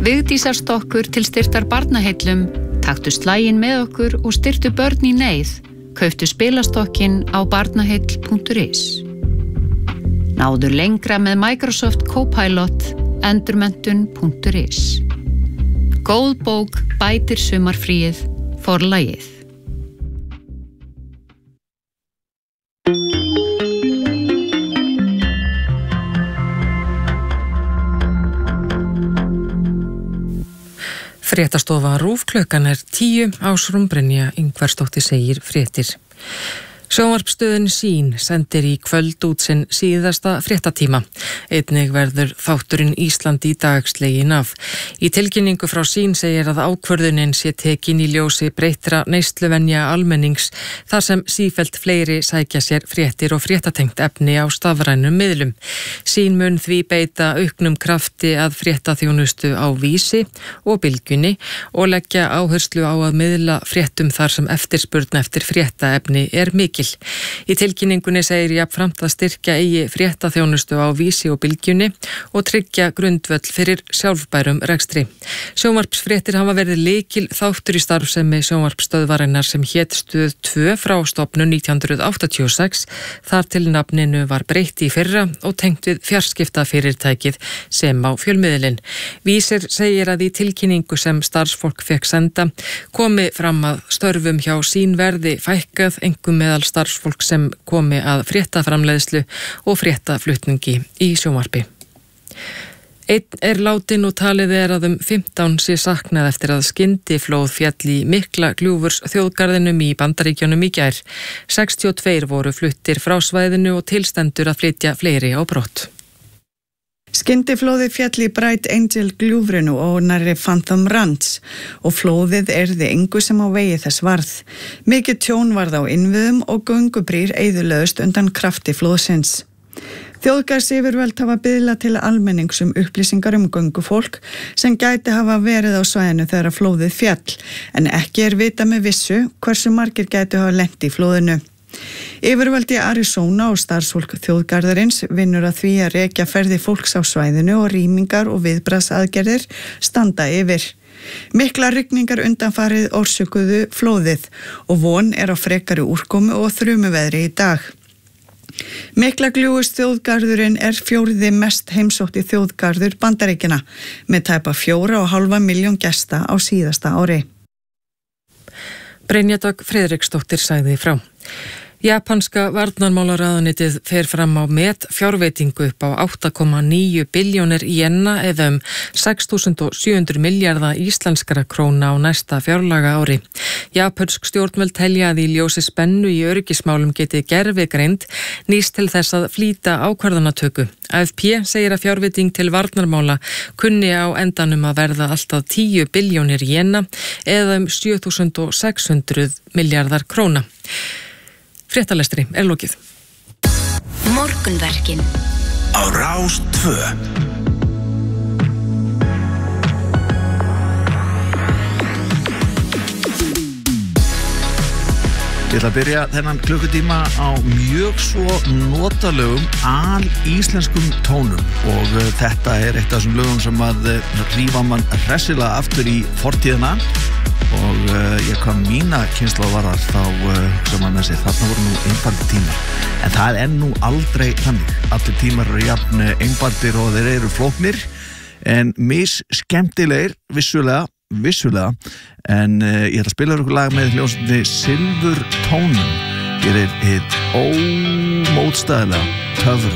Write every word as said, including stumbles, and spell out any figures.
Vigdísarstokkur til styrktar barnaheillum, taktu slaginn með okkur og styrktu börn í neyð, kauptu spilastokkin á barnaheill punktur is. Náðu lengra með Microsoft Copilot, endurmenntun punktur is. Góð bók bætir sumarfríið, forlagið. Fréttastofa RÚV klukkan er tíu, Ásrún Brynja Ingvarsdóttir segir fréttir. Sjónvarpsstöðin Sýn sendir í kvöld út sinn síðasta fréttatíma. Einnig verður þátturinn Ísland í dag sleginn af. Í tilkynningu frá Sýn segir að ákvörðunin sé tekin í ljósi breyttra neysluvenja almennings þar sem sífellt fleiri sækja sér fréttir og fréttatengt efni á stafrænum miðlum. Sýn mun því beita auknum krafti að fréttaþjónustu á Vísi og Bylgjunni og leggja áherslu á að miðla fréttum þar sem eftirspurn eftir fréttaefni er mikil. Í tilkynningunni segir jafnframt að styrkja eigi fréttaþjónustu á Vísi og Bylgjunni og tryggja grundvöll fyrir sjálfbærum rekstri. Sjónvarpsfréttir hafa verið lykil þáttur í starfsemi sjónvarpsstöðvarinnar sem hét Stöð tvö frá stofnun nítján hundruð áttatíu og sex, þar til nafninu var breytt í fyrra og tengt við fjarskiptafyrirtækið sem á fjölmiðlinn. Vísir segir að í tilkynningu sem starfsfólk fekk senda komi fram að störfum hjá Sýn verði fækkað, einkum meðal starfsfólk sem komi að fréttaframleiðslu og fréttaflutningi í sjónvarpi. Einn er látin og talið er að um fimmtán sé saknað eftir að skyndiflóð féll í Miklagljúfurs þjóðgarðinum í Bandaríkjunum í gær. sextíu og tveir voru fluttir frá svæðinu og tilstendur að flytja fleiri á brott. Skyndiflóði féll í Bright Angel gljúfrinu og nærri Phantom Ranch og flóðið erði engu sem á vegi þess varð. Mikið tjón varð á innviðum og göngubrýr eyðilögðust undan krafti flóðsins. Þjóðgarðsyfirvöld hafa biðlað til almennings um upplýsingar um göngufólk sem gæti hafa verið á svæðinu þegar flóðið féll, en ekki er vita með vissu hversu margir gæti hafa lent í flóðinu. Yfirvöld í Arizona og starfsfólk þjóðgarðarins vinnur að því að rekja ferði fólks á svæðinu og rýmingar og viðbragðsaðgerðir standa yfir. Miklar rigningar undanfarið orsökuðu flóðið og von er á frekari úrkomu og þrumuveðri í dag. Miklagljúfurs þjóðgarðurinn er fjórði mest heimsótti þjóðgarður Bandaríkjanna með tæpa fjóra og hálfa milljón gesta á síðasta ári. Brynja Dögg Friðriksdóttir sagði frá. Japanska varnarmálaráðuneytið fer fram á met fjárveitingu upp á átta komma níu billjónir jena eða um sex þúsund sjö hundruð milljarða íslenskra króna á næsta fjárlaga ári. Japönsk stjórnvöld telja að í ljósi spennu í öryggismálum geti gervigreind nýst til þess að flýta ákvarðanatöku. A F P segir að fjárveiting til varnarmála kunni á endanum að verða alltaf tíu billjónir jena eða um sjö þúsund sex hundruð milljarðar króna. Fréttalestri er lokið. Morgunverkin á Rás tvö. Ég ætla að byrja þennan klukkutíma á mjög svo notalegum al-íslenskum tónum og uh, þetta er eitt af þessum lögum sem að uh, rífa mann hressilega aftur í fortíðina og uh, ég hvað mína kynslóð varðar þá uh, hugsa maður með sér þarna voru nú einfaldir tímar en það er nú aldrei þannig. Allir tímar eru jafn einfaldir og þeir eru flóknir en mis skemmtilegir vissulega vissulega, en uh, ég ætla að spila ykkur lag með hljómsveitinni Silfurtónum. Hér er hið ómótstæðilega töfra